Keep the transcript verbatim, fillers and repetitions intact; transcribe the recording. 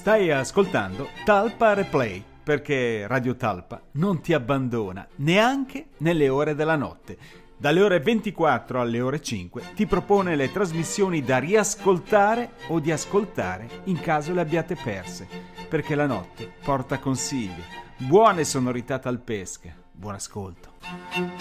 Stai ascoltando Talpa Replay, perché Radio Talpa non ti abbandona neanche nelle ore della notte. Dalle ore ventiquattro alle ore cinque ti propone le trasmissioni da riascoltare o di ascoltare in caso le abbiate perse, perché la notte porta consigli, buone sonorità talpesche. Buon ascolto.